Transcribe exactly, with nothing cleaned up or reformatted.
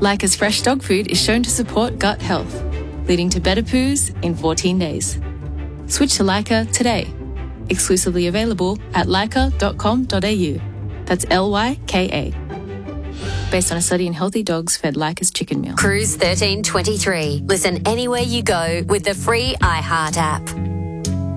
Lyca's fresh dog food is shown to support gut health, leading to better poos in fourteen days. Switch to Lyca today. Exclusively available at lyca dot com dot a u. That's L Y K A. Based on a study in healthy dogs fed Lyca's chicken meal. Cruise thirteen twenty-three. Listen anywhere you go with the free iHeart app.